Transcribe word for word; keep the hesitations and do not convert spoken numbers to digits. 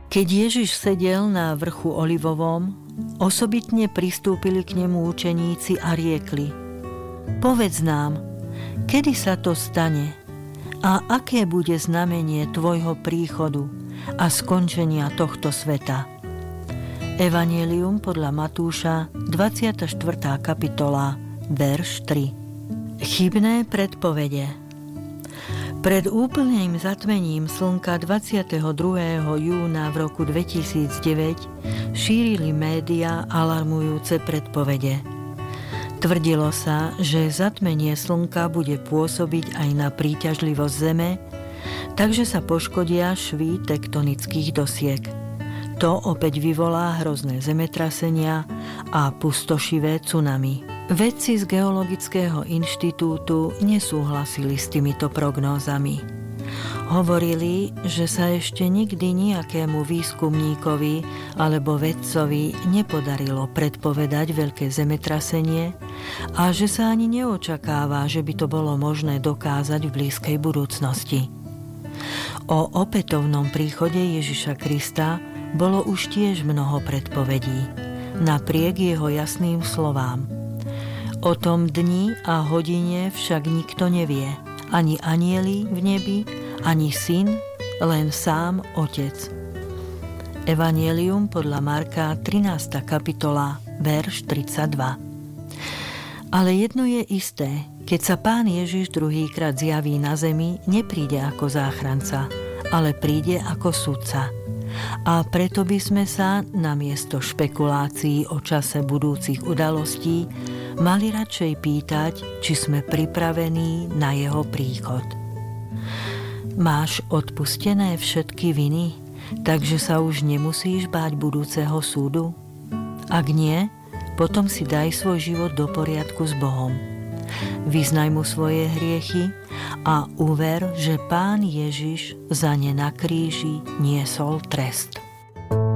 Keď Ježiš sedel na vrchu Olivovom, osobitne pristúpili k nemu učeníci a riekli: Povedz nám, kedy sa to stane a aké bude znamenie tvojho príchodu a skončenia tohto sveta. Evanjelium podľa Matúša, dvadsiata štvrtá kapitola, verš tri. Chybné predpovede. Pred úplným zatmením slnka dvadsiateho druhého júna v roku dvetisícdeväť šírili médiá alarmujúce predpovede. Tvrdilo sa, že zatmenie slnka bude pôsobiť aj na príťažlivosť Zeme, takže sa poškodia švy tektonických dosiek. To opäť vyvolá hrozné zemetrasenia a pustošivé tsunami. Vedci z Geologického inštitútu nesúhlasili s týmito prognózami. Hovorili, že sa ešte nikdy nejakému výskumníkovi alebo vedcovi nepodarilo predpovedať veľké zemetrasenie a že sa ani neočakáva, že by to bolo možné dokázať v blízkej budúcnosti. O opätovnom príchode Ježiša Krista bolo už tiež mnoho predpovedí, napriek jeho jasným slovám. O tom dni a hodine však nikto nevie, ani anjeli v nebi, ani syn, len sám Otec. Evanjelium podľa Marka, trinásta kapitola, verš tridsaťdva. Ale jedno je isté, keď sa Pán Ježiš druhýkrát zjaví na zemi, nepríde ako záchranca, ale príde ako sudca. A preto by sme sa namiesto špekulácií o čase budúcich udalostí mali radšej pýtať, či sme pripravení na jeho príchod. Máš odpustené všetky viny, takže sa už nemusíš báť budúceho súdu? Ak nie, potom si daj svoj život do poriadku s Bohom. Vyznaj mu svoje hriechy a uver, že Pán Ježiš za ne na kríži niesol trest.